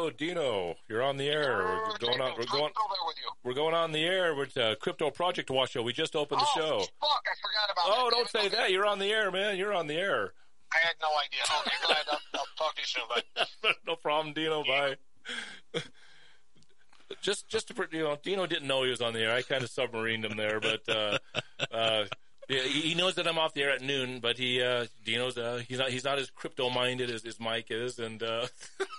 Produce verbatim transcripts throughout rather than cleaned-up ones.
Hello, Dino. You're on the air. Uh, We're going on. We're going. There with you. We're going on the air with uh, Crypto Project Watch Show. We just opened the oh, show. Fuck! I forgot about Oh, that. don't say okay. that. You're on the air, man. You're on the air. I had no idea. Okay, glad. I'll, I'll talk to you soon. But no problem, Dino. Bye. just, just to you know, Dino didn't know he was on the air. I kind of submarined him there, but uh, uh, he knows that I'm off the air at noon. But he, uh, Dino's, uh, he's not, he's not as crypto minded as, as Mike is, and. Uh,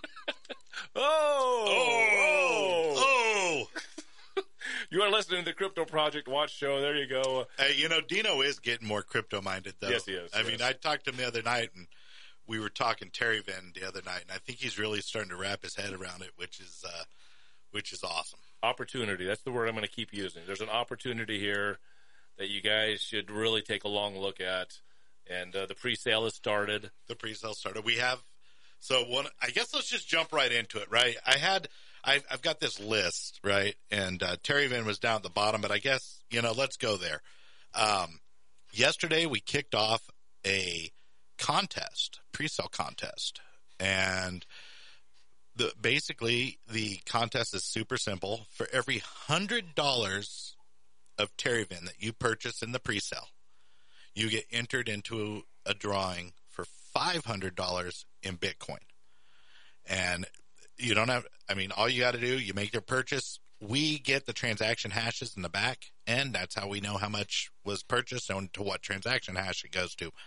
oh, oh, oh. oh. You are listening to the Crypto Project Watch Show. There you go. Hey, you know, Dino is getting more crypto-minded, though. Yes, he is. I yes. mean, I talked to him the other night, and we were talking Terryvin the other night, and I think he's really starting to wrap his head around it, which is uh, which is awesome. Opportunity. That's the word I'm going to keep using. There's an opportunity here that you guys should really take a long look at, and uh, the pre-sale has started. The pre-sale started. We have – so one. I guess let's just jump right into it, right? I had – I've, I've got this list, right? And uh, Terryvin was down at the bottom, but I guess, you know, let's go there. Um, yesterday, we kicked off a contest, pre-sale contest. And the basically, the contest is super simple. For every one hundred dollars of Terryvin that you purchase in the pre-sale, you get entered into a drawing for five hundred dollars in Bitcoin. And you don't have, I mean, all you got to do, you make your purchase. We get the transaction hashes in the back, and that's how we know how much was purchased and to what transaction hash it goes to.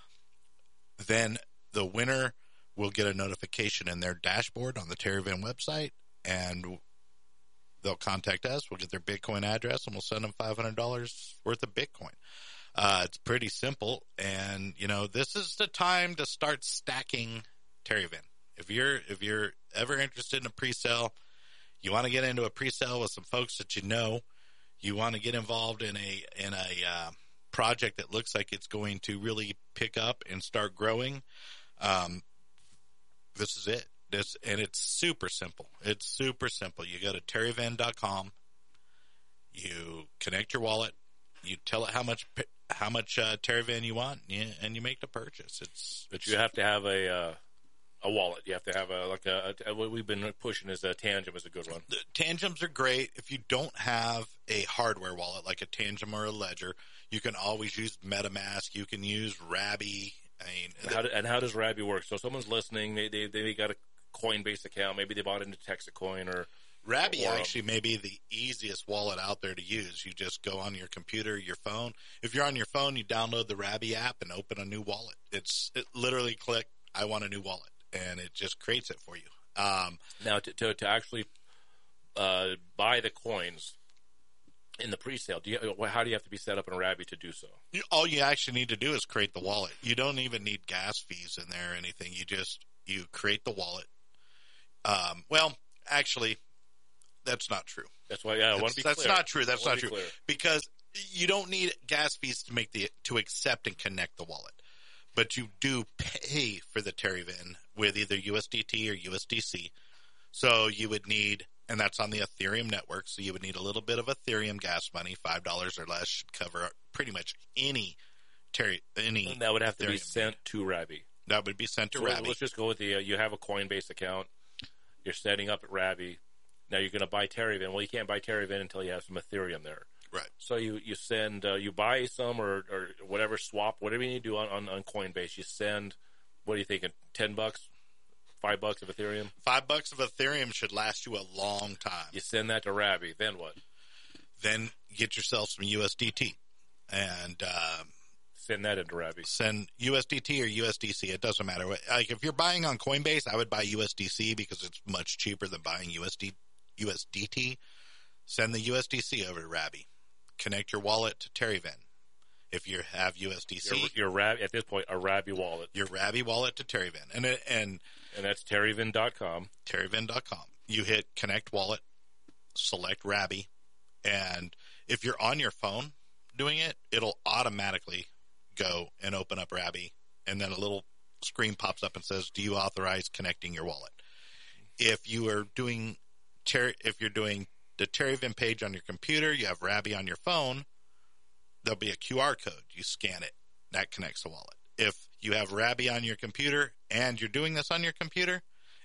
Then the winner will get a notification in their dashboard on the Terryvin website, and they'll contact us. We'll get their Bitcoin address, and we'll send them five hundred dollars worth of Bitcoin. Uh, it's pretty simple, and, you know, this is the time to start stacking Terryvin. If you're if you're ever interested in a pre-sale, you want to get into a pre-sale with some folks that you know, you want to get involved in a in a uh, project that looks like it's going to really pick up and start growing, um, this is it. This and it's super simple. It's super simple. You go to terryvin dot com, you connect your wallet, you tell it how much how much uh, Terryvin you want, and you, and you make the purchase. It's but you have to have a. Uh... A wallet. You have to have a like a, a what we've been pushing is a Tangem is a good one. The Tangems are great. If you don't have a hardware wallet like a Tangem or a Ledger, you can always use MetaMask. You can use Rabby. I mean, and how, do, and how does Rabby work? So someone's listening. They they they got a Coinbase account. Maybe they bought into Texacoin or Rabby. Or, actually may be the easiest wallet out there to use. You just go on your computer, your phone. If you're on your phone, you download the Rabby app and open a new wallet. It's it literally click. I want a new wallet. And it just creates it for you. Um, now, to, to to actually uh, buy the coins in the pre-sale, do you, how do you have to be set up in Rabby to do so? You, all you actually need to do is create the wallet. You don't even need gas fees in there or anything. You just you create the wallet. Um, well, actually, that's not true. That's why yeah, I want to be clear. That's not true. That's not true clear. Because you don't need gas fees to make the to accept and connect the wallet. But you do pay for the Terryvin with either U S D T or U S D C. So you would need, and that's on the Ethereum network, so you would need a little bit of Ethereum gas money. five dollars or less should cover pretty much any Terry, any. And that would have to Ethereum be sent to Rabby. That would be sent to so Rabby. Let's just go with the, uh, you have a Coinbase account. You're setting up at Rabby. Now you're going to buy Terryvin. Well, you can't buy Terryvin until you have some Ethereum there. Right. So you, you send, uh, you buy some or, or whatever, swap, whatever you need to do on, on, on Coinbase. You send, what are you thinking, ten bucks? Five bucks of Ethereum? Five bucks of Ethereum should last you a long time. You send that to Rabby. Then what? Then get yourself some U S D T. And um, send that into Rabby. Send U S D T or U S D C. It doesn't matter. Like if you're buying on Coinbase, I would buy U S D C because it's much cheaper than buying U S D, U S D T. Send the U S D C over to Rabby. Connect your wallet to Terryvin. If you have U S D C, your, your Rab, at this point, a Rabby wallet. Your Rabby wallet to Terryvin, and and and that's terryvin dot com. terryvin dot com. You hit Connect Wallet, select Rabby, and if you're on your phone doing it, it'll automatically go and open up Rabby, and then a little screen pops up and says, "Do you authorize connecting your wallet?" If you are doing, ter- if you're doing the Terryvin page on your computer, you have Rabby on your phone, there'll be a Q R code. You scan it. That connects the wallet. If you have Rabby on your computer and you're doing this on your computer,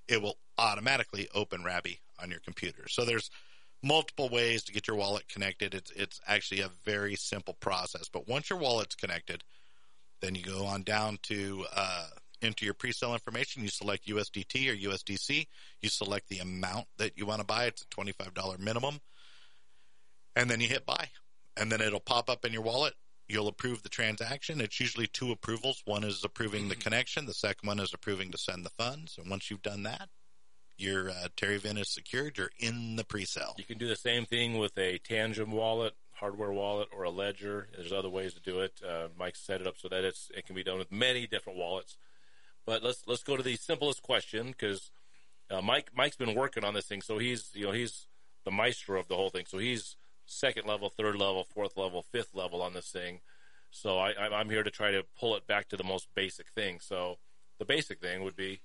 it will automatically open Rabby on your computer. So there's multiple ways to get your wallet connected. It's it's actually a very simple process. But once your wallet's connected, then you go on down to uh, enter your pre-sale information. You select U S D T or U S D C. You select the amount that you want to buy. It's a twenty-five dollars minimum. And then you hit buy. And then it'll pop up in your wallet. You'll approve the transaction. It's usually two approvals. One is approving the connection. The second one is approving to send the funds. And once you've done that, your uh, Terryvin is secured. You're in the pre-sale. You can do the same thing with a Tangent wallet, hardware wallet, or a Ledger. There's other ways to do it. Uh, Mike set it up so that it's it can be done with many different wallets. But let's let's go to the simplest question, because uh, Mike Mike's been working on this thing, so he's you know he's the maestro of the whole thing. So he's second level, third level, fourth level, fifth level on this thing. So I, I'm here to try to pull it back to the most basic thing. So the basic thing would be,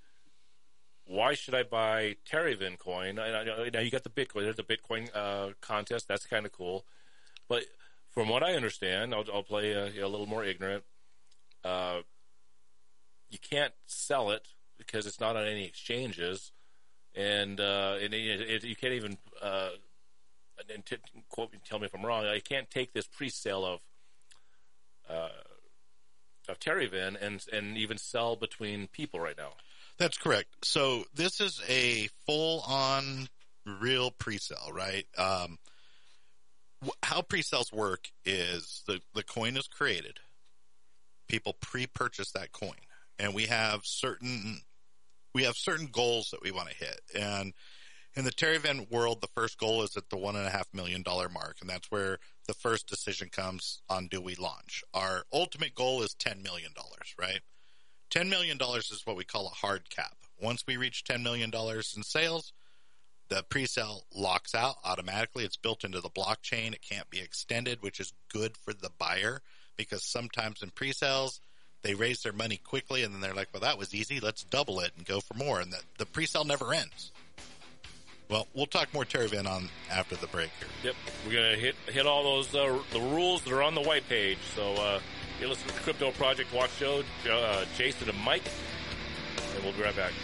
why should I buy Terryvin coin? Now you got the Bitcoin. There's the Bitcoin uh, contest. That's kind of cool. But from what I understand, I'll, I'll play a, a little more ignorant. Uh, you can't sell it because it's not on any exchanges, and, uh, and it, it, you can't even uh, and t- quote me, tell me if I'm wrong. I can't take this pre-sale of uh, of Terryvin and and even sell between people right now. That's correct. So this is a full-on real pre-sale, right? Um, wh- how pre-sales work is the, the coin is created. People pre-purchase that coin, and we have certain we have certain goals that we want to hit. And in the Terryvin world, the first goal is at the one and a half million dollar mark, and that's where the first decision comes on, do we launch? Our ultimate goal is ten million dollars, right? ten million dollars is what we call a hard cap. Once we reach ten million dollars in sales, the pre-sale locks out automatically. It's built into the blockchain. It can't be extended, which is good for the buyer, because sometimes in pre-sales, they raise their money quickly, and then they're like, well, that was easy. Let's double it and go for more. And the, the pre-sale never ends. Well, we'll talk more Terryvin on after the break here. Yep. We're going to hit hit all those uh, the rules that are on the white page. So uh, you listen to the Crypto Project Watch Show, uh, Jason and Mike, and we'll be right back.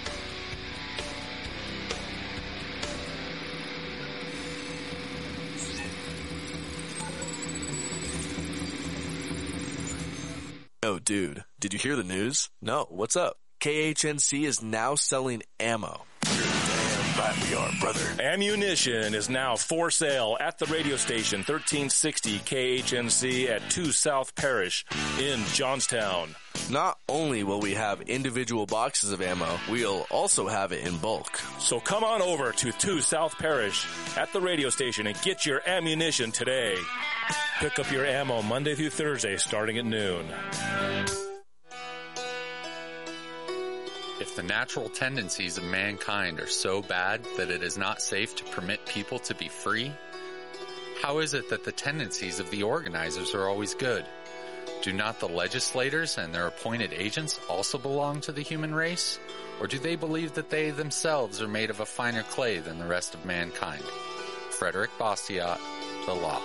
Oh, dude, did you hear the news? No, what's up? K H N C is now selling ammo. Damn right we are, brother. Ammunition is now for sale at the radio station thirteen sixty K H N C at two South Parish in Johnstown. Not only will we have individual boxes of ammo, we'll also have it in bulk. So come on over to two South Parish at the radio station and get your ammunition today. Pick up your ammo Monday through Thursday starting at noon. If the natural tendencies of mankind are so bad that it is not safe to permit people to be free, how is it that the tendencies of the organizers are always good? Do not the legislators and their appointed agents also belong to the human race? Or do they believe that they themselves are made of a finer clay than the rest of mankind? Frederick Bastiat, The Law.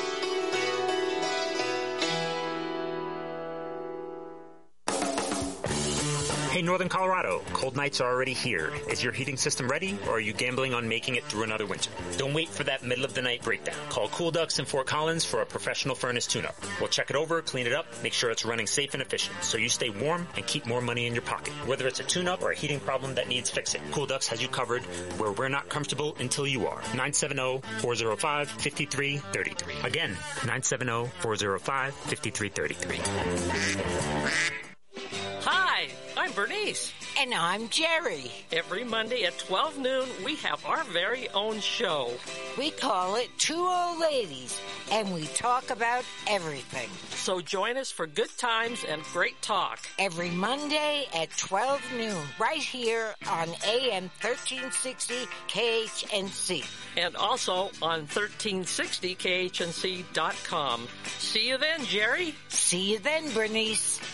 Hey, Northern Colorado, cold nights are already here. Is your heating system ready, or are you gambling on making it through another winter? Don't wait for that middle-of-the-night breakdown. Call Cool Ducks in Fort Collins for a professional furnace tune-up. We'll check it over, clean it up, make sure it's running safe and efficient, so you stay warm and keep more money in your pocket. Whether it's a tune-up or a heating problem that needs fixing, Cool Ducks has you covered where we're not comfortable until you are. nine seven zero, four zero five, five three three three. Again, nine seven zero, four zero five, five three three three. Hi, I'm Bernice. And I'm Jerry. Every Monday at twelve noon, we have our very own show. We call it Two Old Ladies, and we talk about everything. So join us for good times and great talk. Every Monday at twelve noon, right here on A M thirteen sixty K H N C. And also on thirteen sixty K H N C dot com. See you then, Jerry. See you then, Bernice.